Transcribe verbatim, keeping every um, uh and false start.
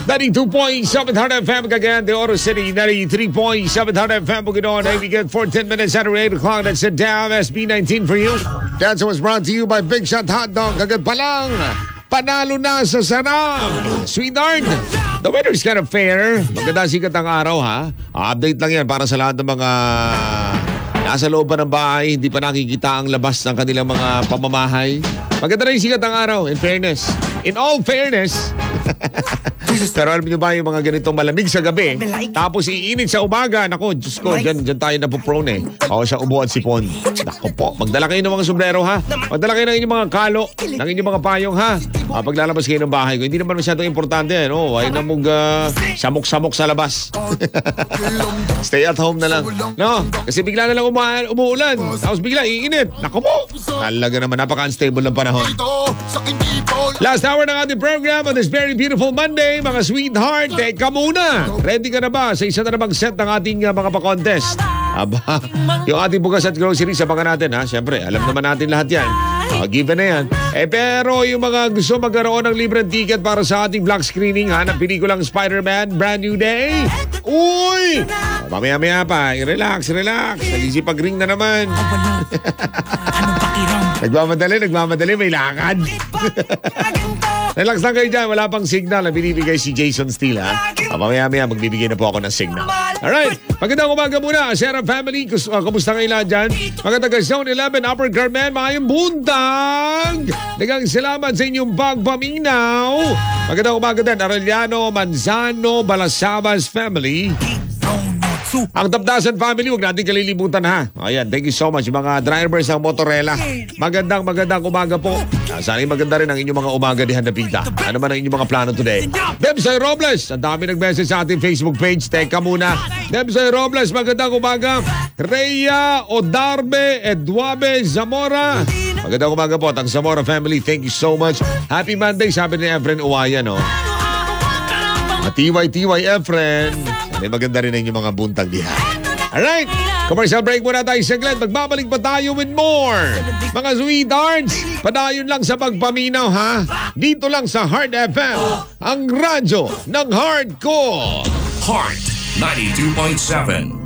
ninety-two point seven Hard F M Cagayan de Oro City, ninety-three point seven Hard F M Bukidnon. Hey, we get fourteen minutes after eight o'clock. That's it down S B nineteen for you. That was brought to you by Big Shot Hot Dog. Kagad pa lang, panalo na sa sarap. Sweetheart, the weather's kind of fair. Maganda sikat ang araw, ha? Update lang yan para sa lahat ng mga nasa loob pa ng bahay, hindi pa nakikita ang labas ng kanilang mga pamamahay. Maganda rin sikat ang araw, in fairness. In all fairness. Pero alam niyo ba yung mga ganitong malamig sa gabi, tapos iinit sa umaga, nako, Diyos ko, dyan, dyan tayo napuprone eh. Ako siya ubo at sipon. Nako po, magdala kayo ng mga sombrero, ha? Magdala kayo ng inyong mga kalo, ng inyong mga payong, ha? Ah, paglalabas kayo ng bahay ko, hindi naman masyadong importante, eh, no? Ay na mong uh, samok-samok sa labas. Stay at home na lang. No? Kasi bigla na lang uma- umuulan, tapos bigla iinit. Nako po, talaga naman, napaka-unstable ng panahon. Last hour ng ating program on this very beautiful Monday, mga sweetheart. Teka muna, ready ka na ba sa isa na namang set ng ating uh, mga pa-contest? Aba, yung ating bukas at groceries, abangan natin, ha? Siyempre, alam naman natin lahat yan. Uh, given na yan. Eh pero yung mga gusto magkaroon ng libreng ticket para sa ating black screening, ha, ng pelikulang Spider-Man Brand New Day. Uy! Oh, mamaya-maya pa. Relax, relax. Nagsisipag-ring na naman. Nagmamadali, nagmamadali. May lakad. Relax lang kayo dyan. Wala pang signal na binibigay si Jason Steele, ha? Oh, mamaya-maya magbibigay na po ako ng signal. Alright. Magandang umaga muna. Sarah family, kus- uh, kumusta kayo lahat dyan? Magandang Zone eleven, Upper Carmen, mayang buntag. Dagang salamat sa inyong pagpaminaw. Magandang umaga din, Arellano, Manzano, Balasabas family. Ang Tapdasan family, huwag natin kalilimutan, ha. Ayan, thank you so much mga drivers ng Motorela. Magandang magandang umaga po. Sana maganda rin ang inyong mga umaga di Handapita. Ano man ang inyong mga plano today? Debsoy Robles, ang dami nag-message sa ating Facebook page. Teka muna. Debsoy Robles, magandang umaga. Rhea Odarbe Eduabe Zamora. Magandang umaga po, ang Zamora family. Thank you so much. Happy Monday, sabi ni Efren Uwaya, no? At T Y T Y Efren. May maganda rin ang inyong mga buntag diha. Alright, commercial break muna tayo saglit. Magbabalik pa tayo with more. Mga sweethearts, padayon lang sa pagpaminaw, ha? Dito lang sa Hard F M, ang radyo ng hardcore. Heart ninety-two point seven.